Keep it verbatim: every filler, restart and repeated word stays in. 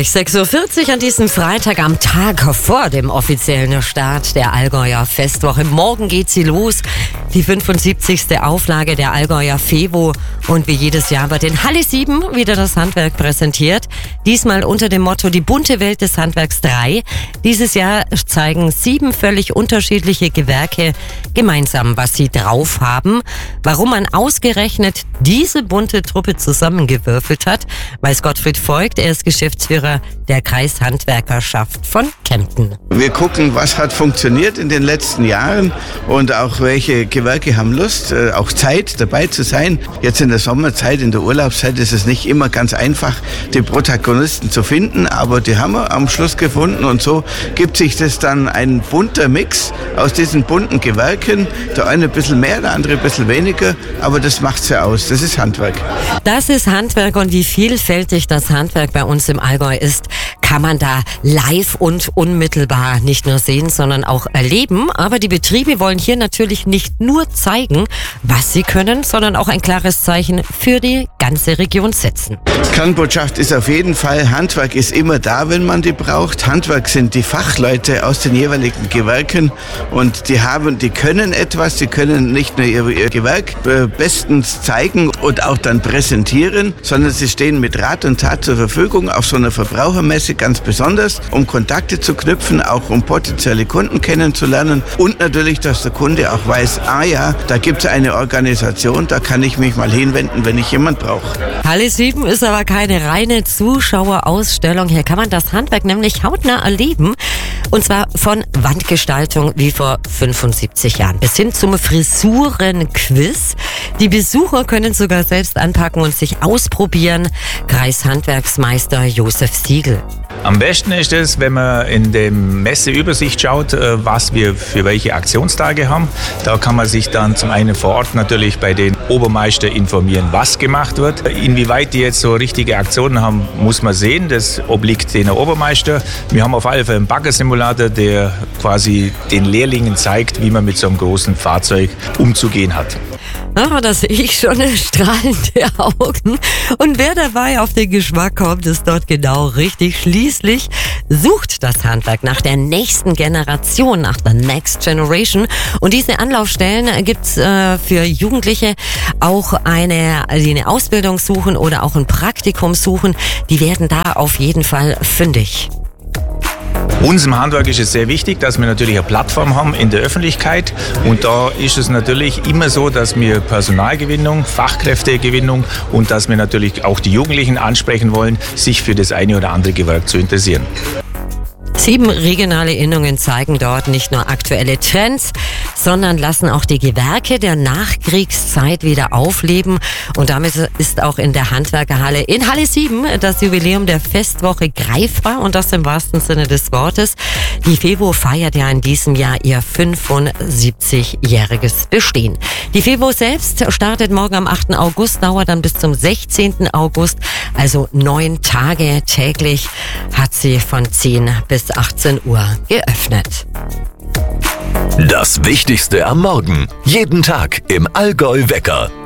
Gleich sechs Uhr vierzig an diesem Freitag am Tag vor dem offiziellen Start der Allgäuer Festwoche. Morgen geht sie los, die fünfundsiebzigste Auflage der Allgäuer FEWO. Und wie jedes Jahr wird in Halle sieben wieder das Handwerk präsentiert. Diesmal unter dem Motto Die bunte Welt des Handwerks drei. Dieses Jahr zeigen sieben völlig unterschiedliche Gewerke gemeinsam, was sie drauf haben. Warum man ausgerechnet diese bunte Truppe zusammengewürfelt hat, weiß Gottfried Voigt. Er ist Geschäftsführer der Kreishandwerkerschaft von Kempten. Wir gucken, was hat funktioniert in den letzten Jahren und auch welche Gewerke haben Lust, äh, auch Zeit dabei zu sein. Jetzt in der Sommerzeit, in der Urlaubszeit ist es nicht immer ganz einfach, die Protagonisten zu finden, aber die haben wir am Schluss gefunden und so gibt sich das dann ein bunter Mix aus diesen bunten Gewerken. Der eine ein bisschen mehr, der andere ein bisschen weniger, aber das macht's ja aus. Das ist Handwerk. Das ist Handwerk und wie vielfältig das Handwerk bei uns im Allgäu ist, kann man da live und unmittelbar nicht nur sehen, sondern auch erleben. Aber die Betriebe wollen hier natürlich nicht nur zeigen, was sie können, sondern auch ein klares Zeichen für die ganze Region setzen. Kernbotschaft ist auf jeden Fall, Handwerk ist immer da, wenn man die braucht. Handwerk sind die Fachleute aus den jeweiligen Gewerken und die haben, die können etwas, die können nicht nur ihr, ihr Gewerk äh, bestens zeigen und auch dann präsentieren, sondern sie stehen mit Rat und Tat zur Verfügung, auf so einer Verbrauchermesse ganz besonders, um Kontakte zu knüpfen, auch um potenzielle Kunden kennenzulernen und natürlich, dass der Kunde auch weiß, ah ja, da gibt es eine Organisation, da kann ich mich mal hinwenden, wenn ich jemand brauche. Halle sieben ist aber keine reine Zuschauerausstellung. Hier kann man das Handwerk nämlich hautnah erleben. Und zwar von Wandgestaltung wie vor fünfundsiebzig Jahren bis hin zum Frisurenquiz. Die Besucher können sogar selbst anpacken und sich ausprobieren. Kreishandwerksmeister Josef Siegel. Am besten ist es, wenn man in der Messeübersicht schaut, was wir für welche Aktionstage haben. Da kann man sich dann zum einen vor Ort natürlich bei den Obermeister informieren, was gemacht wird. Inwieweit die jetzt so richtige Aktionen haben, muss man sehen. Das obliegt den Obermeister. Wir haben auf alle Fälle einen Baggersimulator, der quasi den Lehrlingen zeigt, wie man mit so einem großen Fahrzeug umzugehen hat. Aber da sehe ich schon strahlende Augen. Und wer dabei auf den Geschmack kommt, ist dort genau richtig. Schließlich sucht das Handwerk nach der nächsten Generation, nach der Next Generation. Und diese Anlaufstellen gibt's äh, für Jugendliche auch eine, die eine Ausbildung suchen oder auch ein Praktikum suchen. Die werden da auf jeden Fall fündig. Uns im Handwerk ist es sehr wichtig, dass wir natürlich eine Plattform haben in der Öffentlichkeit und da ist es natürlich immer so, dass wir Personalgewinnung, Fachkräftegewinnung und dass wir natürlich auch die Jugendlichen ansprechen wollen, sich für das eine oder andere Gewerk zu interessieren. Sieben regionale Innungen zeigen dort nicht nur aktuelle Trends, sondern lassen auch die Gewerke der Nachkriegszeit wieder aufleben. Und damit ist auch in der Handwerkerhalle in Halle sieben das Jubiläum der Festwoche greifbar und das im wahrsten Sinne des Wortes. Die FEWO feiert ja in diesem Jahr ihr fünfundsiebzigjähriges Bestehen. Die FEWO selbst startet morgen am achten August, dauert dann bis zum sechzehnten August, also neun Tage täglich hat sie von zehn bis achtzehn Uhr geöffnet. Das Wichtigste am Morgen. Jeden Tag im Allgäu Wecker.